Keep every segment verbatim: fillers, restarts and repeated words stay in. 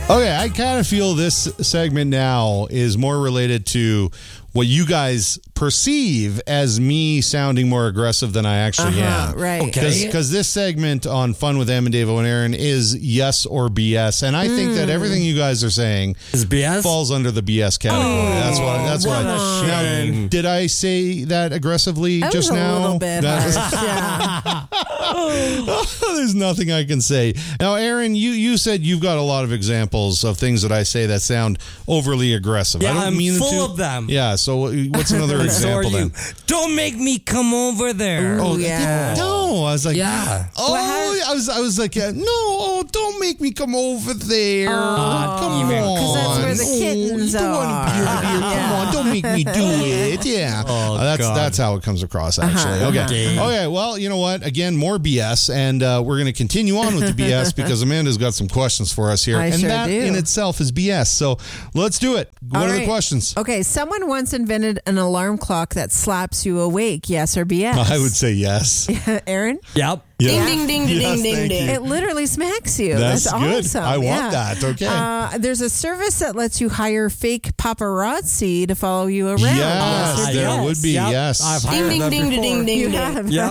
Okay, I kind of feel this segment now is more related to what you guys perceive as me sounding more aggressive than I actually uh-huh, am. Right. Because Okay. this segment on Fun with Em and Davo and Aaron is yes or B S. And I mm. think that everything you guys are saying is B S? falls under the B S category. Oh, that's what, that's what what I shame. now, did I say that aggressively that just was a now? little bit harsh, yeah. There's nothing I can say. Now, Aaron, you, you said you've got a lot of examples of things that I say that sound overly aggressive. Yeah, I don't I'm mean full to. of them. Yeah, so what's another example then? Don't make me come over there. Ooh, Oh, yeah. No, I was like, Yeah. oh, I was, I was like, uh, no, oh, don't make me come over there. Oh, come on, because that's where the kittens oh, you don't want to be over here. Come on, don't make me do it. Yeah, Oh, Uh, that's God. that's how it comes across. Actually, Uh-huh, okay, uh-huh. okay. Well, you know what? Again, more B S, and uh, we're going to continue on with the B S because Amanda's got some questions for us here, I and sure that do. in itself is B S. So let's do it. What All are right. the questions? Okay, someone once invented an alarm clock that slaps you awake. Yes or B S? I would say yes. Aaron? Yep. Yeah. Ding, ding, ding, Yes, ding, ding, thank ding. you. It literally smacks you. That's That's, good. awesome. I want yeah. that. Okay. Uh, there's a service that lets you hire fake paparazzi to follow you around. Yes, Yes or there yes? would be. Yep. Yes. I've Ding, hired ding, them ding, before. ding, ding, You ding. have. Yep.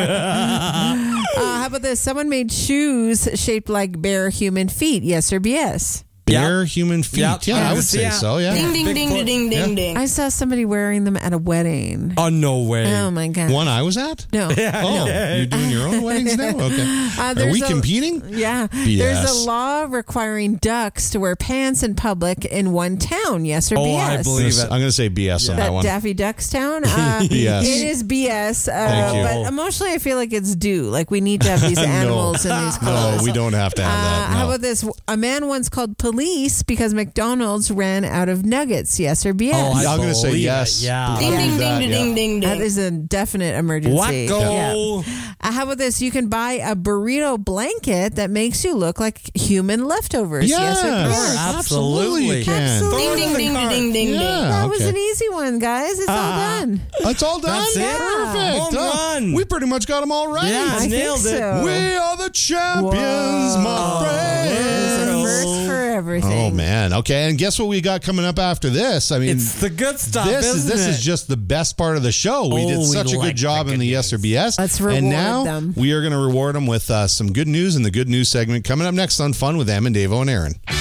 Uh, how about this? Someone made shoes shaped like bare human feet. Yes or B S? Bare human feet. Yep. Yeah, I would Yes, say yeah. so. Yeah. Ding, ding, Big ding, foot. ding, ding, Yeah. ding. I saw somebody wearing them at a wedding. Oh, no way. Oh my god! One I was at? No. Oh, you're doing your own weddings now? Okay. Uh, Are there's we a- competing? Yeah. B S. There's a law requiring ducks to wear pants in public in one town. Yes or Oh, B S? I believe it. I'm going to say B S on that That one. Daffy Duck's town? Uh, B S. It is B S. Uh, Thank you. But emotionally, I feel like it's due. Like, we need to have these animals in these clothes. No, we don't have to have Uh, that. No. How about this? A man once called police because McDonald's ran out of nuggets. Yes or B S? Oh, I I'm going to say believe yes. it, yeah. Ding, I'll ding, use that, ding, yeah. ding, ding, That ding. is a definite emergency. What go? Yeah. Uh, how about this? You can buy a burrito blanket that makes you look like human leftovers. Yes, or B S? Yes, Absolutely. you can. Absolutely. Ding, ding, ding, ding, ding, ding, Yeah, ding. That was okay. an easy one, guys. It's all done. It's all done? That's it? Perfect. Home Huh? run. We pretty much got them all right. Yeah, I nailed think it. so. We are the champions, Whoa. my There's a friends. first for everything. Oh, man. Okay, and guess what we got coming up after this? I mean, It's the good stuff, this is isn't this it? is just the best part of the show. We Oh, did we such a like good job the in good the yes or news. B S. Let's reward and now them. we are going to reward them with uh, some good news in the good news segment coming up next on Fun with Em and Davo and Aaron.